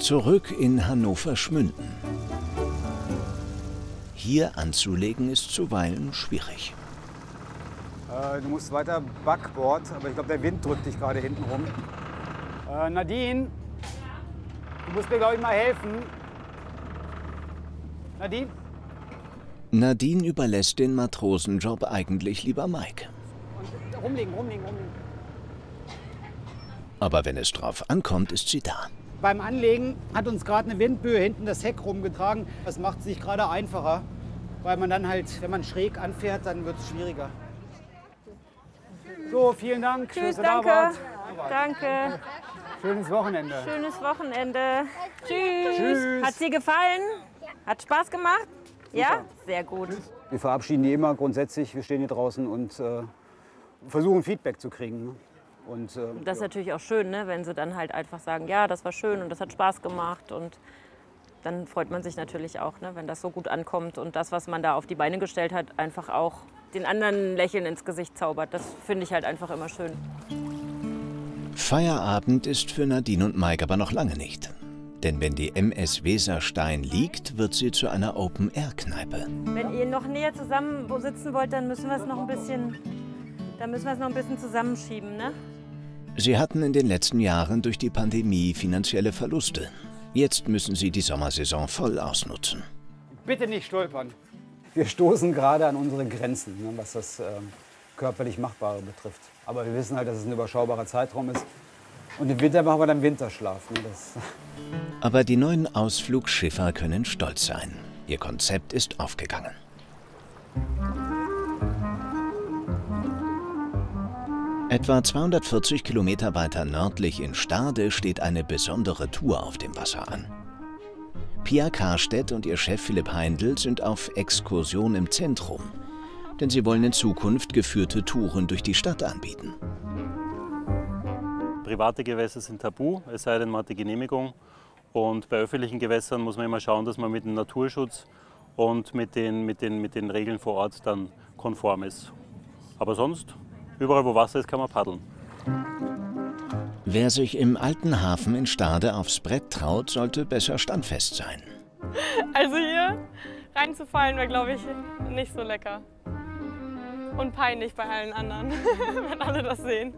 Zurück in Hannover-Schmünden. Hier anzulegen ist zuweilen schwierig. Du musst weiter Backbord, aber ich glaube, der Wind drückt dich gerade hinten rum. Nadine, du musst mir, glaube ich, mal helfen. Nadine? Nadine überlässt den Matrosenjob eigentlich lieber Mike. Und rumliegen. Aber wenn es drauf ankommt, ist sie da. Beim Anlegen hat uns gerade eine Windböe hinten das Heck rumgetragen. Das macht es nicht gerade einfacher, weil man dann halt, wenn man schräg anfährt, dann wird es schwieriger. So, vielen Dank. Tschüss, danke. Danke. Schönes Wochenende. Schönes Wochenende. Tschüss. Tschüss. Hat es dir gefallen? Hat Spaß gemacht? Ja? Sehr gut. Wir verabschieden die immer grundsätzlich. Wir stehen hier draußen und versuchen Feedback zu kriegen. Ne? Und, das ist natürlich auch schön, ne? Wenn sie dann halt einfach sagen, ja, das war schön und das hat Spaß gemacht. Und dann freut man sich natürlich auch, ne? Wenn das so gut ankommt und das, was man da auf die Beine gestellt hat, einfach auch den anderen Lächeln ins Gesicht zaubert. Das finde ich halt einfach immer schön. Feierabend ist für Nadine und Mike aber noch lange nicht. Denn wenn die MS Weserstein liegt, wird sie zu einer Open-Air-Kneipe. Wenn ihr noch näher zusammen sitzen wollt, dann müssen wir es noch ein bisschen, zusammenschieben, ne? Sie hatten in den letzten Jahren durch die Pandemie finanzielle Verluste. Jetzt müssen sie die Sommersaison voll ausnutzen. Bitte nicht stolpern. Wir stoßen gerade an unsere Grenzen, ne, was das körperlich Machbare betrifft. Aber wir wissen halt, dass es ein überschaubarer Zeitraum ist. Und im Winter machen wir dann Winterschlaf. Ne, Aber die neuen Ausflugsschiffer können stolz sein. Ihr Konzept ist aufgegangen. Etwa 240 Kilometer weiter nördlich in Stade steht eine besondere Tour auf dem Wasser an. Pia Karstedt und ihr Chef Philipp Heindl sind auf Exkursion im Zentrum, denn sie wollen in Zukunft geführte Touren durch die Stadt anbieten. Private Gewässer sind tabu, es sei denn, man hat die Genehmigung. Und bei öffentlichen Gewässern muss man immer schauen, dass man mit dem Naturschutz und mit den Regeln vor Ort dann konform ist. Aber sonst, überall wo Wasser ist, kann man paddeln. Wer sich im alten Hafen in Stade aufs Brett traut, sollte besser standfest sein. Also hier reinzufallen wäre, glaube ich, nicht so lecker. Und peinlich bei allen anderen, wenn alle das sehen.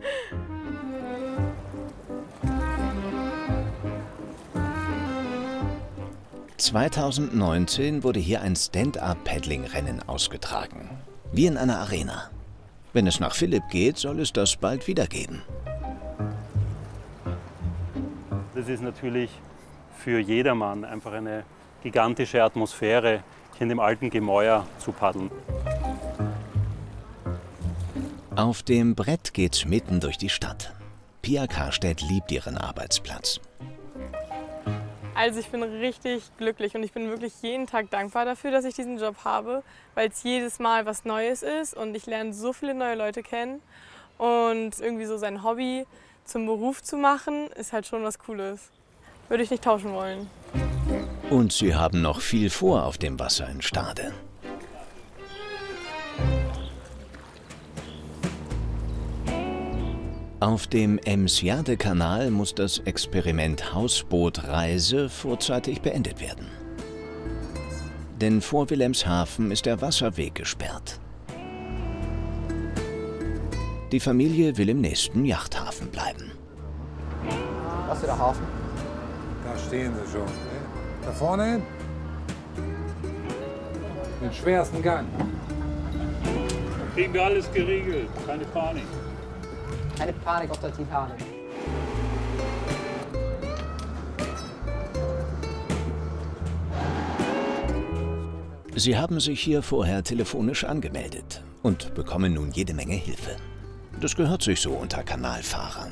(2019) wurde hier ein Stand-up-Paddling-Rennen ausgetragen. Wie in einer Arena. Wenn es nach Philipp geht, soll es das bald wieder geben. Das ist natürlich für jedermann einfach eine gigantische Atmosphäre, hier in dem alten Gemäuer zu paddeln. Auf dem Brett geht's mitten durch die Stadt. Pia Karstedt liebt ihren Arbeitsplatz. Also ich bin richtig glücklich und ich bin wirklich jeden Tag dankbar dafür, dass ich diesen Job habe, weil es jedes Mal was Neues ist und ich lerne so viele neue Leute kennen. Und irgendwie so sein Hobby zum Beruf zu machen, ist halt schon was Cooles. Würde ich nicht tauschen wollen. Und sie haben noch viel vor auf dem Wasser in Stade. Auf dem Ems-Jade-Kanal muss das Experiment Hausbootreise vorzeitig beendet werden. Denn vor Wilhelmshaven ist der Wasserweg gesperrt. Die Familie will im nächsten Yachthafen bleiben. Was ist der Hafen? Da stehen sie schon. Da vorne hin. Den schwersten Gang. Kriegen wir alles geregelt, keine Panik. Keine Panik auf der Titanic. Sie haben sich hier vorher telefonisch angemeldet und bekommen nun jede Menge Hilfe. Das gehört sich so unter Kanalfahrern.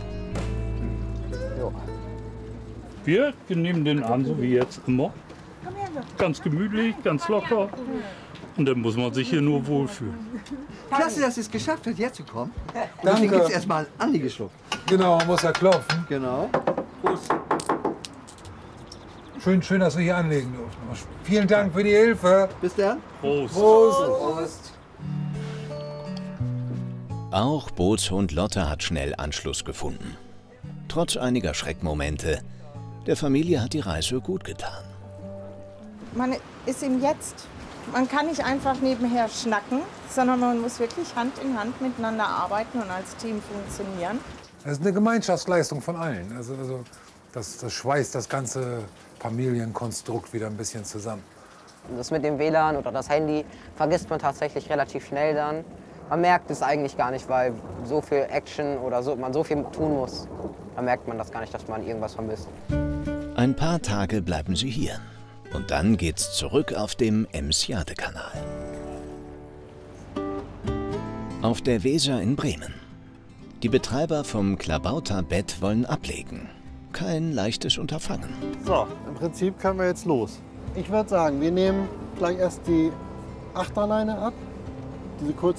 Wir nehmen den an, so wie jetzt immer. Ganz gemütlich, ganz locker. Und dann muss man sich hier nur wohlfühlen. Klasse, dass ihr es geschafft habt, herzukommen. Und Danke. deswegen gibt es erstmal Andi geschluckt. Genau, man muss ja klopfen. Genau. Prost. Schön, dass wir hier anlegen durften. Vielen Dank für die Hilfe. Bis dann. Prost. Prost. Auch Bootshund Lotte hat schnell Anschluss gefunden. Trotz einiger Schreckmomente Der Familie hat die Reise gut getan. Man ist im Jetzt. Man kann nicht einfach nebenher schnacken, sondern man muss wirklich Hand in Hand miteinander arbeiten und als Team funktionieren. Das ist eine Gemeinschaftsleistung von allen. Also das schweißt das ganze Familienkonstrukt wieder ein bisschen zusammen. Das mit dem WLAN oder das Handy vergisst man tatsächlich relativ schnell dann. Man merkt es eigentlich gar nicht, weil so viel Action oder man so viel tun muss. Da merkt man das gar nicht, dass man irgendwas vermisst. Ein paar Tage bleiben sie hier. Und dann geht's zurück auf dem Ems-Jade-Kanal. Auf der Weser in Bremen. Die Betreiber vom Klabauterbett wollen ablegen. Kein leichtes Unterfangen. So, im Prinzip können wir jetzt los. Ich würde sagen, wir nehmen gleich erst die Achterleine ab, diese kurze